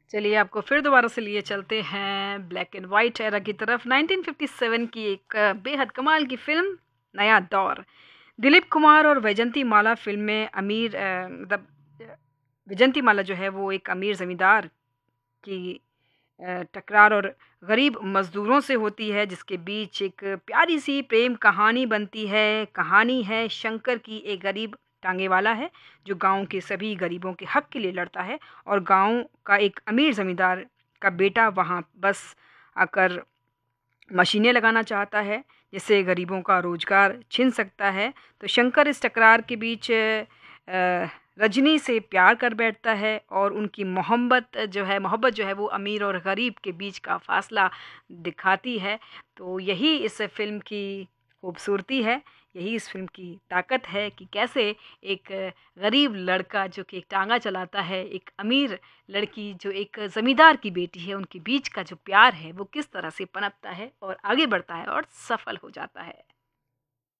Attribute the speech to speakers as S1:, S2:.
S1: चलिए आपको फिर दोबारा से लिए चलते हैं ब्लैक एंड वाइट एरा की तरफ। 1957 की एक बेहद कमाल की फिल्म नया दौर। दिलीप कुमार और वैजंती माला फिल्म में मतलब वैजंती माला जो है वो एक अमीर ज़मींदार की टकरार और गरीब मज़दूरों से होती है, जिसके बीच एक प्यारी सी प्रेम कहानी बनती है। कहानी है शंकर की, एक गरीब टांगे वाला है जो गांव के सभी गरीबों के हक के लिए लड़ता है, और गांव का एक अमीर ज़मींदार का बेटा वहां बस आकर मशीनें लगाना चाहता है, जिससे गरीबों का रोज़गार छिन सकता है। तो शंकर इस टकरार के बीच रजनी से प्यार कर बैठता है, और उनकी मोहब्बत जो है वो अमीर और गरीब के बीच का फ़ासला दिखाती है। तो यही इस फ़िल्म की खूबसूरती है, यही इस फ़िल्म की ताकत है कि कैसे एक गरीब लड़का जो कि एक टांगा चलाता है, एक अमीर लड़की जो एक ज़मींदार की बेटी है, उनके बीच का जो प्यार है वो किस तरह से पनपता है और आगे बढ़ता है और सफल हो जाता है।